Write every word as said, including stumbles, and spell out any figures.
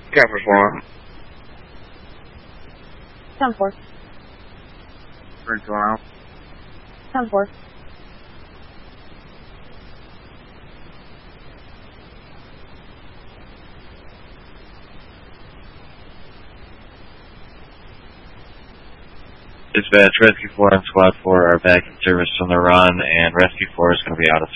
Campus one. ten four. Bridge one out. ten four. Dispatch, Rescue four and Squad four are back in service from the run, and Rescue four is going to be out of